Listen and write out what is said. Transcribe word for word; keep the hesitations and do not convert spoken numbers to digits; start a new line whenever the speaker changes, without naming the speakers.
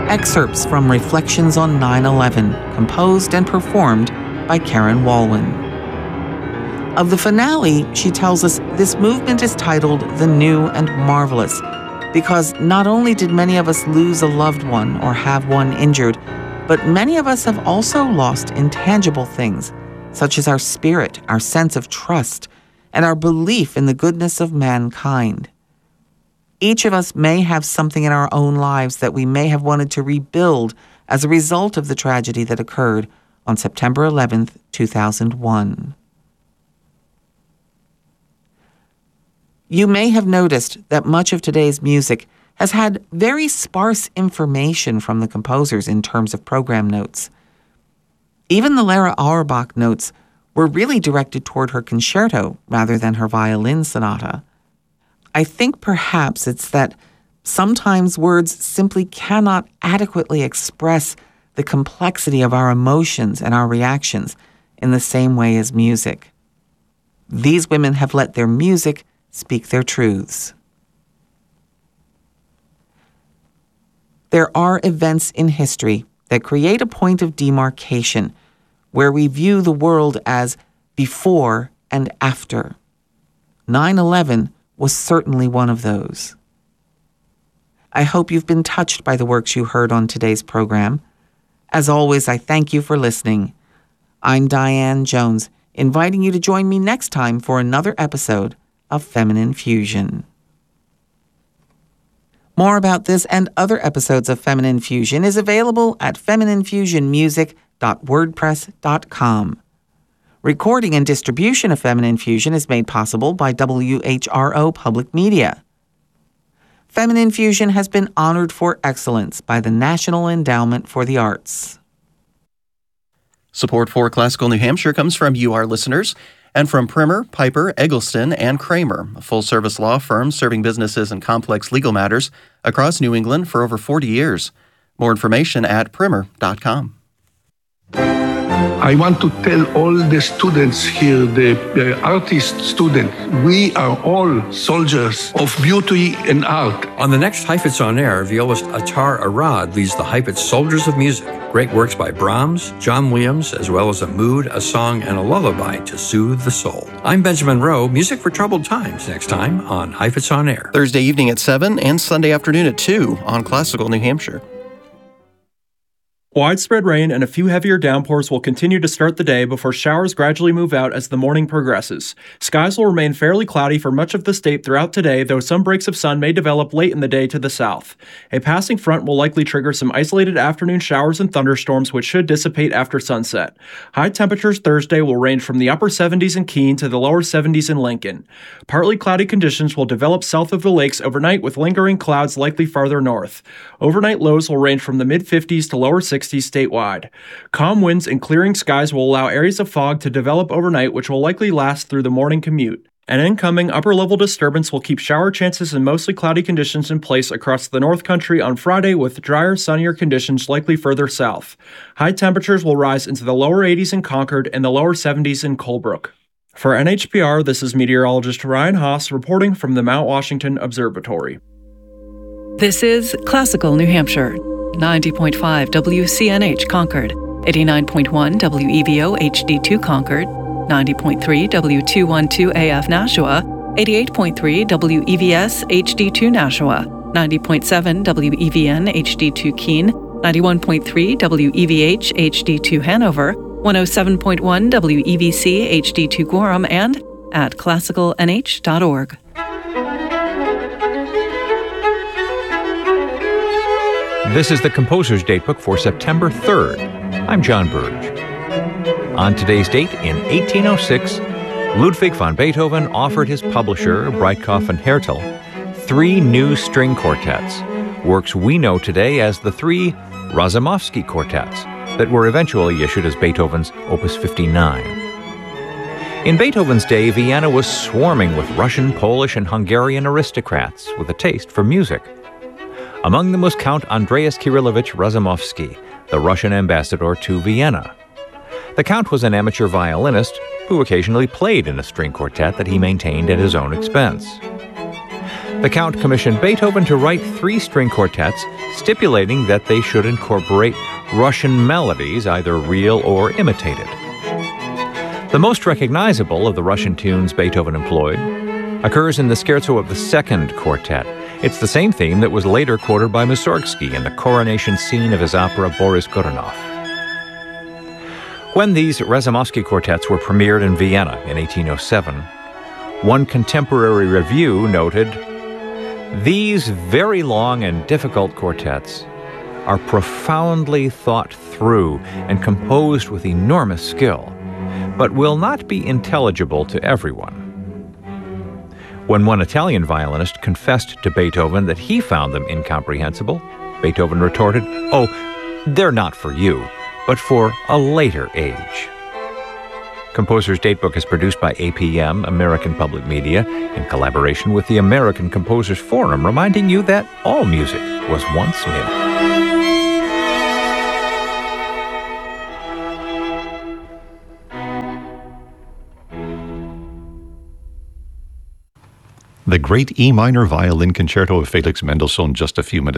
excerpts from Reflections on nine eleven, composed and performed by Karen Walwyn. Of the finale, she tells us this movement is titled The New and Marvelous, because not only did many of us lose a loved one or have one injured, but many of us have also lost intangible things, such as our spirit, our sense of trust, and our belief in the goodness of mankind. Each of us may have something in our own lives that we may have wanted to rebuild as a result of the tragedy that occurred on September eleventh, two thousand one. You may have noticed that much of today's music has had very sparse information from the composers in terms of program notes. Even the Lara Auerbach notes were really directed toward her concerto rather than her violin sonata. I think perhaps it's that sometimes words simply cannot adequately express the complexity of our emotions and our reactions in the same way as music. These women have let their music speak their truths. There are events in history that create a point of demarcation where we view the world as before and after. nine eleven was certainly one of those. I hope you've been touched by the works you heard on today's program. As always, I thank you for listening. I'm Diane Jones, inviting you to join me next time for another episode of Feminine Fusion. More about this and other episodes of Feminine Fusion is available at feminine fusion music dot wordpress dot com. Recording and distribution of Feminine Fusion is made possible by W H R O Public Media. Feminine Fusion has been honored for excellence by the National Endowment for the Arts.
Support for Classical New Hampshire comes from you, our listeners, and from Primer, Piper, Eggleston, and Kramer, a full-service law firm serving businesses and complex legal matters across New England for over forty years. More information at primer dot com.
I want to tell all the students here, the uh, artist students, we are all soldiers of beauty and art.
On the next Heifetz on Air, violist Attar Arad leads the Heifetz Soldiers of Music. Great works by Brahms, John Williams, as well as a mood, a song, and a lullaby to soothe the soul. I'm Benjamin Rowe, music for troubled times, next time on Heifetz on Air.
Thursday evening at seven and Sunday afternoon at two on Classical New Hampshire.
Widespread rain and a few heavier downpours will continue to start the day before showers gradually move out as the morning progresses. Skies will remain fairly cloudy for much of the state throughout today, though some breaks of sun may develop late in the day to the south. A passing front will likely trigger some isolated afternoon showers and thunderstorms, which should dissipate after sunset. High temperatures Thursday will range from the upper seventies in Keene to the lower seventies in Lincoln. Partly cloudy conditions will develop south of the lakes overnight, with lingering clouds likely farther north. Overnight lows will range from the mid-fifties to lower sixties statewide. Calm winds and clearing skies will allow areas of fog to develop overnight, which will likely last through the morning commute. An incoming upper-level disturbance will keep shower chances and mostly cloudy conditions in place across the North Country on Friday, with drier, sunnier conditions likely further south. High temperatures will rise into the lower eighties in Concord and the lower seventies in Colebrook. For N H P R, this is meteorologist Ryan Haas reporting from the Mount Washington Observatory.
This is Classical New Hampshire. ninety point five W C N H Concord, eighty-nine point one W E V O H D two Concord, ninety point three W two twelve A F Nashua, eighty-eight point three W E V S H D two Nashua, ninety point seven W E V N H D two Keene, ninety-one point three W E V H H D two Hanover, one oh seven point one W E V C H D two Gorham, and at classical n h dot org.
This is the Composer's Datebook for September third. I'm John Burge. On today's date, in eighteen oh six, Ludwig van Beethoven offered his publisher, Breitkopf and Härtel, three new string quartets, works we know today as the three Razumovsky quartets that were eventually issued as Beethoven's Opus fifty-nine. In Beethoven's day, Vienna was swarming with Russian, Polish, and Hungarian aristocrats with a taste for music. Among them was Count Andreas Kirillovich Razumovsky, the Russian ambassador to Vienna. The Count was an amateur violinist who occasionally played in a string quartet that he maintained at his own expense. The Count commissioned Beethoven to write three string quartets, stipulating that they should incorporate Russian melodies, either real or imitated. The most recognizable of the Russian tunes Beethoven employed occurs in the scherzo of the second quartet. It's the same theme that was later quoted by Mussorgsky in the coronation scene of his opera Boris Godunov. When these Razumovsky quartets were premiered in Vienna in eighteen oh seven, one contemporary review noted, "These very long and difficult quartets are profoundly thought through and composed with enormous skill, but will not be intelligible to everyone." When one Italian violinist confessed to Beethoven that he found them incomprehensible, Beethoven retorted, "Oh, they're not for you, but for a later age." Composer's Datebook is produced by A P M, American Public Media, in collaboration with the American Composers Forum, reminding you that all music was once new.
The great E minor violin concerto of Felix Mendelssohn just a few minutes